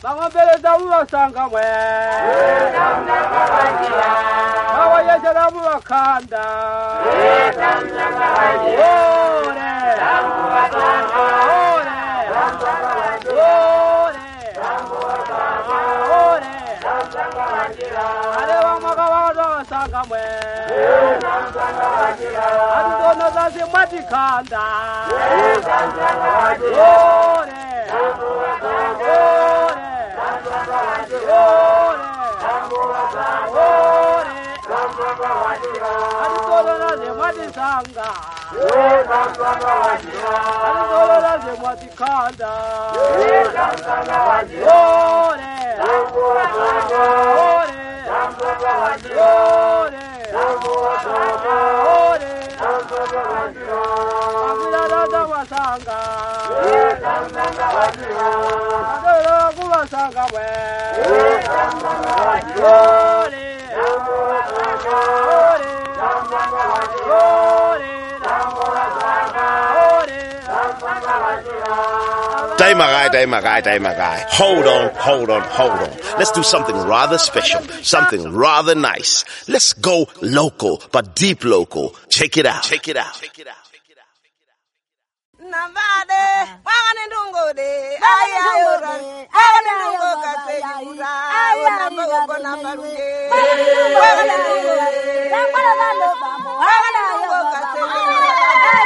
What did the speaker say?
Mangambeleza mubasanga mwe Awayeshera mubakanda Areba magawado basanga mwe Adudono zazi matikanda Daimagai. Hold on. Let's do something rather special, something rather nice. Let's go local, but deep local. Check it out.